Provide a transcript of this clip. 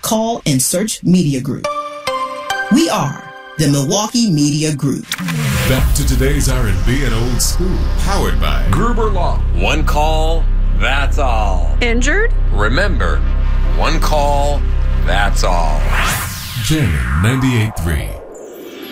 call and search Media Group. We are the Milwaukee Media Group. Back to today's R&B and old school, powered by Gruber Law. One call, that's all. Injured? Remember, one call, that's all. Jamming 98.3.